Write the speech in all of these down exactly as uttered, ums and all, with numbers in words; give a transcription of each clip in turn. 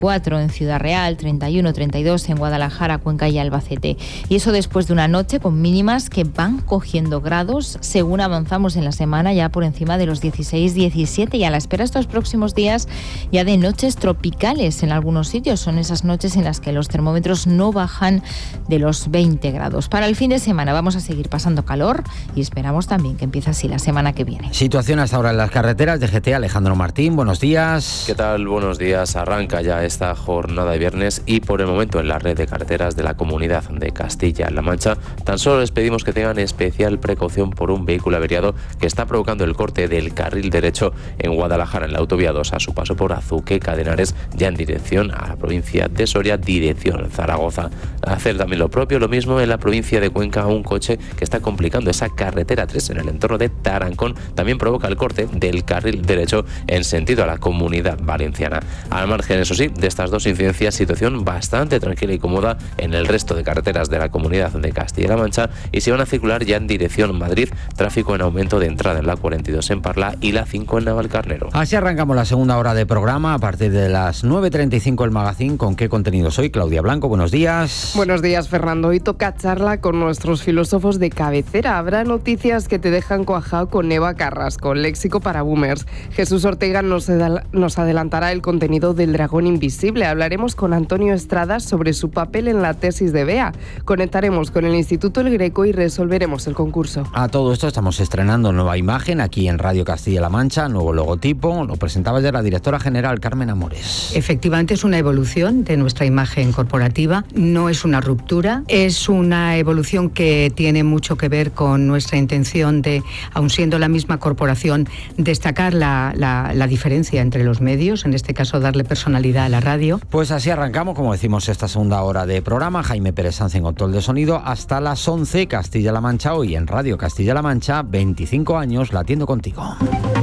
cuatro en Ciudad Real, treinta y uno, treinta y dos en Guadalajara, Cuenca y Albacete. Y eso después de una noche con mínimas que van cogiendo grados según avanzamos en la semana, ya por encima de los dieciséis, diecisiete, y a la espera estos próximos días ya de noches tropicales en algunos sitios. Son esas noches en las que los termómetros no bajan de los veinte grados. Para el fin de semana vamos a seguir pasando calor y esperamos también que empiece así la semana que viene. Situación hasta ahora en las carreteras de G T. Alejandro Martín, buenos días. ¿Qué tal? Buenos días. Arranca ya esta jornada de viernes y por el momento en la red de carreteras de la Comunidad de Castilla-La Mancha tan solo les pedimos que tengan especial precaución por un vehículo averiado que está provocando el corte del carril derecho en Guadalajara, en la autovía dos, a su paso por Azuqueca de Henares, ya en dirección a la provincia de Soria, dirección Zaragoza. Hacer también lo propio, lo mismo en la provincia de Cuenca, un coche que está complicando esa carretera tres en el entorno de Tarancón, también provoca el corte del carril derecho en sentido a la Comunidad Valenciana. Al margen, eso sí, de estas dos incidencias, situación bastante tranquila y cómoda en el resto de carreteras de la Comunidad de Castilla-La Mancha, y se van a circular ya en dirección Madrid, tráfico en aumento de entrada en la cuarenta y dos en Parla y la cinco en Navalcarnero. Así arrancamos la segunda hora de programa a partir de las nueve treinta y cinco el Magazín. ¿Con qué contenidos hoy? Claudia Blanco, buenos días. Buenos días, Fernando. Hoy toca charla con nuestros filósofos de cabecera. Habrá noticias que te dejan cuajado con Eva Carrasco, léxico para boomers. Jesús Ortega nos, edal- nos adelantará el contenido del dragón invisible. Hablaremos con Antonio Estrada sobre su papel en la tesis de Bea. Conectaremos con el Instituto El Greco y resolveremos el concurso. A todo esto estamos estrenando nueva imagen aquí en Radio Castilla-La Mancha, nuevo logotipo. Lo presentaba ya la directora general Carmen Amores. Efectivamente es una evolución de nuestra imagen corporativa, no es una ruptura, es una evolución que tiene mucho que ver con nuestra intención de, aun siendo la misma corporación, destacar la, la, la diferencia entre los medios, en este caso darle personalidad a la radio. Pues así arrancamos, como decimos, esta segunda hora de programa. Jaime Pérez Sanz en control de sonido hasta las once, Castilla-La Mancha hoy en Radio Castilla-La Mancha, veinticinco años latiendo contigo.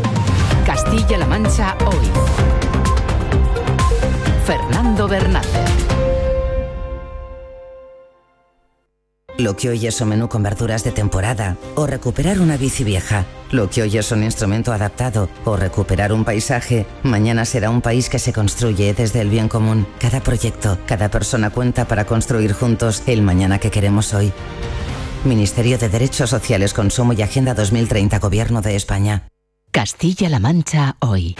Castilla-La Mancha hoy. Fernando Bernández. Lo que hoy es un menú con verduras de temporada o recuperar una bici vieja. Lo que hoy es un instrumento adaptado o recuperar un paisaje, mañana será un país que se construye desde el bien común. Cada proyecto, cada persona cuenta para construir juntos el mañana que queremos hoy. Ministerio de Derechos Sociales, Consumo y Agenda dos mil treinta, Gobierno de España. Castilla-La Mancha hoy.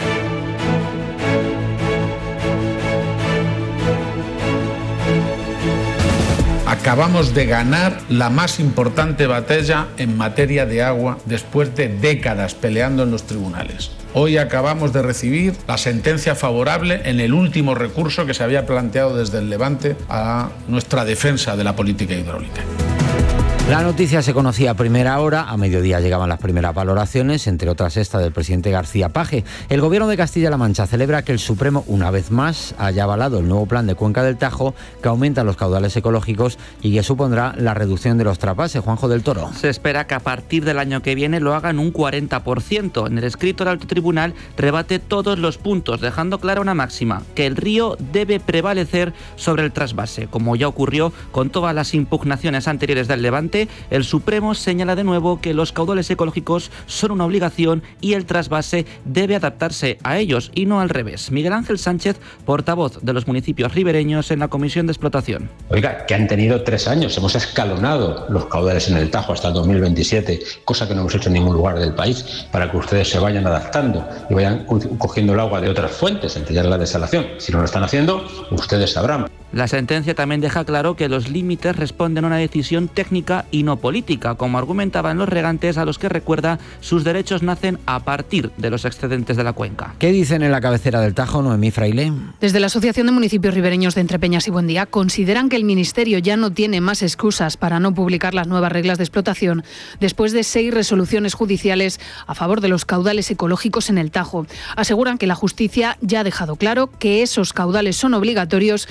Acabamos de ganar la más importante batalla en materia de agua después de décadas peleando en los tribunales. Hoy acabamos de recibir la sentencia favorable en el último recurso que se había planteado desde el Levante a nuestra defensa de la política hidráulica. La noticia se conocía a primera hora, a mediodía llegaban las primeras valoraciones, entre otras esta del presidente García Paje. El Gobierno de Castilla-La Mancha celebra que el Supremo, una vez más, haya avalado el nuevo plan de Cuenca del Tajo, que aumenta los caudales ecológicos y que supondrá la reducción de los trasvases. Juanjo del Toro. Se espera que a partir del año que viene lo hagan un cuarenta por ciento. En el escrito, el alto tribunal rebate todos los puntos, dejando clara una máxima, que el río debe prevalecer sobre el trasvase. Como ya ocurrió con todas las impugnaciones anteriores del Levante, el Supremo señala de nuevo que los caudales ecológicos son una obligación y el trasvase debe adaptarse a ellos y no al revés. Miguel Ángel Sánchez, portavoz de los municipios ribereños en la Comisión de Explotación. Oiga, que han tenido tres años, hemos escalonado los caudales en el Tajo hasta el dos mil veintisiete, cosa que no hemos hecho en ningún lugar del país, para que ustedes se vayan adaptando y vayan cogiendo el agua de otras fuentes, entre ellas la desalación. Si no lo están haciendo, ustedes sabrán. La sentencia también deja claro que los límites responden a una decisión técnica y no política, como argumentaban los regantes, a los que, recuerda, sus derechos nacen a partir de los excedentes de la cuenca. ¿Qué dicen en la cabecera del Tajo, Noemí Fraile? Desde la Asociación de Municipios Ribereños de Entrepeñas y Buendía consideran que el Ministerio ya no tiene más excusas para no publicar las nuevas reglas de explotación después de seis resoluciones judiciales a favor de los caudales ecológicos en el Tajo. Aseguran que la justicia ya ha dejado claro que esos caudales son obligatorios y que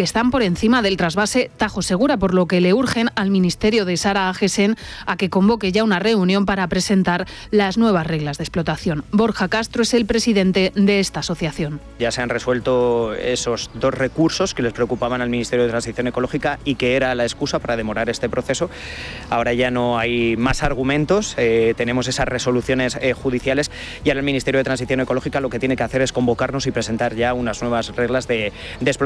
están por encima del trasvase Tajo Segura, por lo que le urgen al Ministerio de Sara Agesen a que convoque ya una reunión para presentar las nuevas reglas de explotación. Borja Castro es el presidente de esta asociación. Ya se han resuelto esos dos recursos que les preocupaban al Ministerio de Transición Ecológica y que era la excusa para demorar este proceso. Ahora ya no hay más argumentos, eh, tenemos esas resoluciones eh, judiciales y ahora el Ministerio de Transición Ecológica lo que tiene que hacer es convocarnos y presentar ya unas nuevas reglas de, de explotación.